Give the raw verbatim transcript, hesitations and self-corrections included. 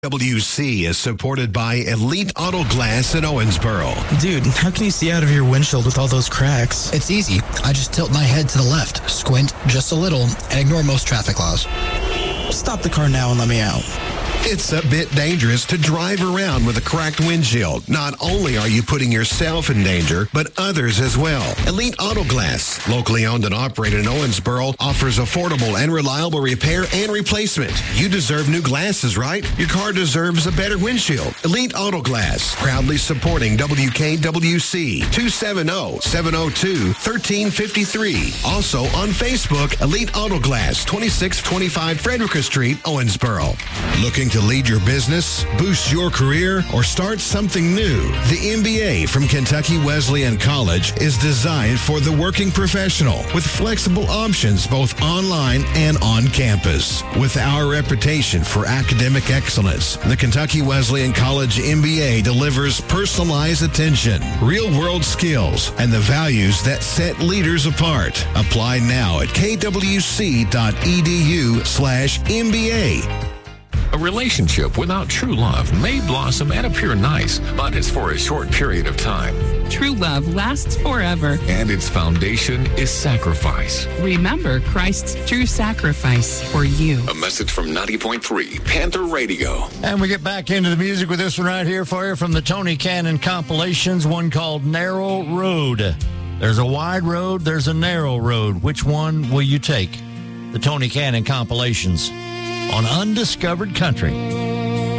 W C is supported by Elite Auto Glass in Owensboro. Dude, how can you see out of your windshield with all those cracks? It's easy. I just tilt my head to the left, squint just a little, and ignore most traffic laws. Stop the car now and let me out. It's a bit dangerous to drive around with a cracked windshield. Not only are you putting yourself in danger, but others as well. Elite Auto Glass, locally owned and operated in Owensboro, offers affordable and reliable repair and replacement. You deserve new glasses, right? Your car deserves a better windshield. Elite Auto Glass, proudly supporting W K W C, two seven zero, seven zero two, one three five three. Also on Facebook, Elite Auto Glass, twenty-six twenty-five Frederica Street, Owensboro. Looking to lead your business, boost your career, or start something new? The M B A from Kentucky Wesleyan College is designed for the working professional with flexible options both online and on campus. With our reputation for academic excellence, the Kentucky Wesleyan College M B A delivers personalized attention, real-world skills, and the values that set leaders apart. Apply now at kwc.edu slash MBA. A relationship without true love may blossom and appear nice, but it's for a short period of time. True love lasts forever. And its foundation is sacrifice. Remember Christ's true sacrifice for you. A message from ninety point three Panther Radio. And we get back into the music with this one right here for you from the Tony Cannon compilations, one called Narrow Road. There's a wide road, there's a narrow road. Which one will you take? The Tony Cannon compilations on Undiscovered Country.